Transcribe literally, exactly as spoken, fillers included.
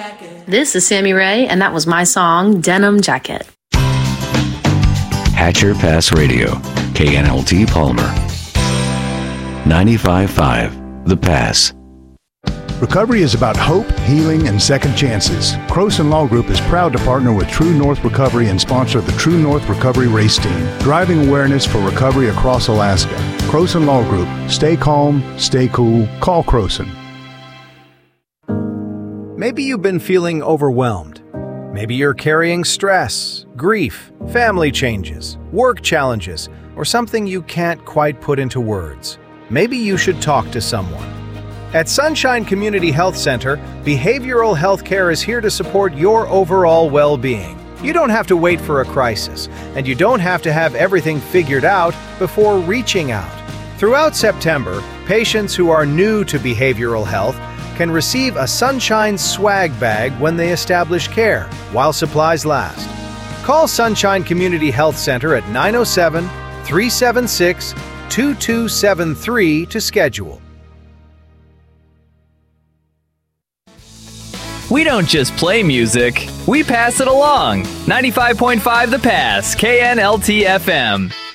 This is Sammy Ray, and that was my song, Denim Jacket. Hatcher Pass Radio, K N L T Palmer. ninety-five point five, The Pass. Recovery is about hope, healing, and second chances. Croson Law Group is proud to partner with True North Recovery and sponsor the True North Recovery Race Team, driving awareness for recovery across Alaska. Croson Law Group. Stay calm, stay cool. Call Croson. Maybe you've been feeling overwhelmed. Maybe you're carrying stress, grief, family changes, work challenges, or something you can't quite put into words. Maybe you should talk to someone. At Sunshine Community Health Center, behavioral health care is here to support your overall well-being. You don't have to wait for a crisis, and you don't have to have everything figured out before reaching out. Throughout September, patients who are new to behavioral health can receive a Sunshine swag bag when they establish care, while supplies last. Call Sunshine Community Health Center at nine oh seven, three seven six, two two seven three to schedule. We don't just play music, we pass it along. ninety-five point five The Pass, K N L T F M.